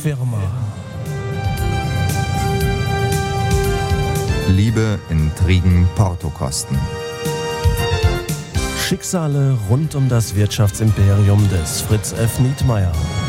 Firma. Liebe, Intrigen, Portokosten. Schicksale rund um das Wirtschaftsimperium des Fritz F. Nietmeyer.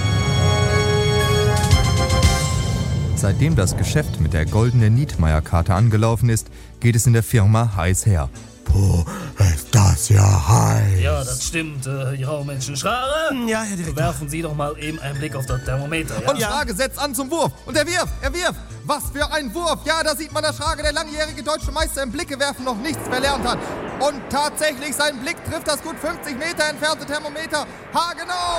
Seitdem das Geschäft mit der goldenen Nietmeyer-Karte angelaufen ist, geht es in der Firma heiß her. Puh, ist das ja heiß. Ja, das stimmt, ja, Menschen. Schrare? Ja, Herr Direktor. Werfen Sie doch mal eben einen Blick auf das Thermometer, ja? Und Schrage setzt an zum Wurf. Und er wirft. Was für ein Wurf. Ja, da sieht man, dass Schrage, der langjährige deutsche Meister im Blickewerfen, noch nichts verlernt hat. Und tatsächlich, sein Blick trifft das gut 50 Meter entfernte Thermometer. Haargenau!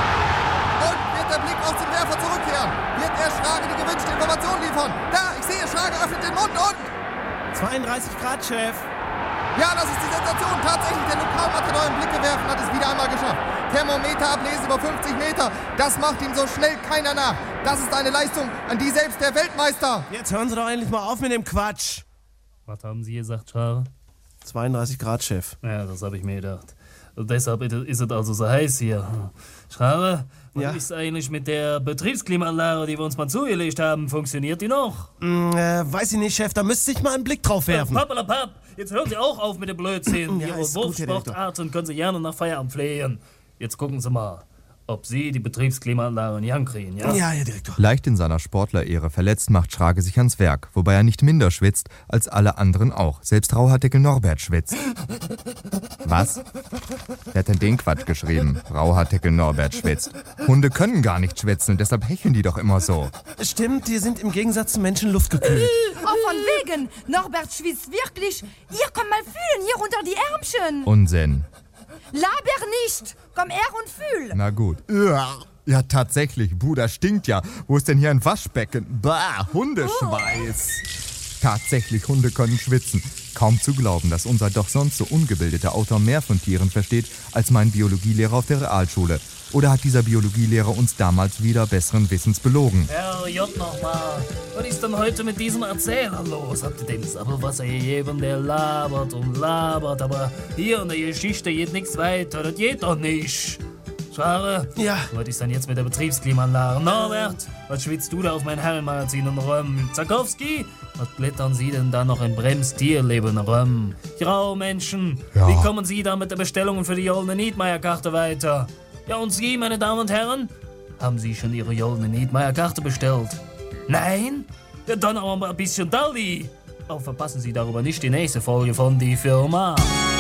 Und wird der Blick aus dem Werfer zurückkehren? Wird er Schrage die gewünschte Information liefern? Da, ich sehe, Schrage öffnet den Mund und... 32 Grad, Chef. Ja, das ist die Sensation. Tatsächlich, der Lokalmatador im Blickewerfen hat es wieder einmal geschafft. Thermometerablese über 50 Meter. Das macht ihm so schnell keiner nach. Das ist eine Leistung, an die selbst der Weltmeister... Jetzt hören Sie doch endlich mal auf mit dem Quatsch. Was haben Sie gesagt, Schrare? 32 Grad, Chef. Ja, das habe ich mir gedacht. Und deshalb ist es also so heiß hier. Schrare, was ist eigentlich mit der Betriebsklimaanlage, die wir uns mal zugelegt haben? Funktioniert die noch? Weiß ich nicht, Chef, da müsste ich mal einen Blick drauf werfen. Pappalapapp, jetzt hören Sie auch auf mit dem Blödsinn. Ja, Ihre ist gut, Herr Wurfsportarten können Sie gerne nach Feierabend pflegen. Jetzt gucken Sie mal, ob Sie die Betriebsklimaanlage in die Hand kriegen, ja? Ja, Herr Direktor. Leicht in seiner Sportlerehre verletzt, macht Schrage sich ans Werk, wobei er nicht minder schwitzt als alle anderen auch. Selbst Rauhaardeckel Norbert schwitzt. Was? Wer hat denn den Quatsch geschrieben? Rauhaardeckel Norbert schwitzt. Hunde können gar nicht schwitzen, deshalb hecheln die doch immer so. Stimmt, die sind im Gegensatz zu Menschen luftgekühlt. Oh, von wegen. Norbert schwitzt wirklich. Ihr kommt mal fühlen, hier unter die Ärmchen. Unsinn. Laber nicht. Komm her und fühl. Na gut. Ja, tatsächlich. Bruder, stinkt ja. Wo ist denn hier ein Waschbecken? Bah, Hundeschweiß. Tatsächlich, Hunde können schwitzen. Kaum zu glauben, dass unser doch sonst so ungebildeter Autor mehr von Tieren versteht als mein Biologielehrer auf der Realschule. Oder hat dieser Biologielehrer uns damals wieder besseren Wissens belogen? Herr J. nochmal, was ist denn heute mit diesem Erzähler los? Habt ihr dem Sabbelwasser gegeben, der labert und labert, aber hier in der Geschichte geht nichts weiter, das geht doch nicht. Schrare? Ja. Was ist denn jetzt mit der Betriebsklimaanlage? Norbert, was schwitzt du da auf mein Herrenmagazin und rum? Zakowski, was blättern Sie denn da noch in Brems Tierleben rum? Graumenschen, Ja. wie kommen Sie da mit der Bestellung für die goldene Nietmeyer-Karte weiter? Ja, und Sie, meine Damen und Herren? Haben Sie schon Ihre goldene Nietmeyer-Karte bestellt? Nein? Ja, dann aber mal ein bisschen Dalli. Aber verpassen Sie darüber nicht die nächste Folge von Die Firma.